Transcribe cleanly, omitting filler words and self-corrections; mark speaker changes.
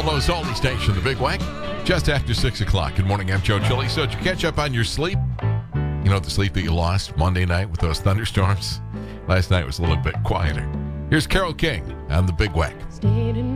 Speaker 1: Buffalo's only station, the Big Wack, just after 6 o'clock. Good morning, I'm Joe Chili. So did you catch up on your sleep? You know, the sleep that you lost Monday night with those thunderstorms? Last night was a little bit quieter. Here's Carole King on the Big Wack.
Speaker 2: Stayed in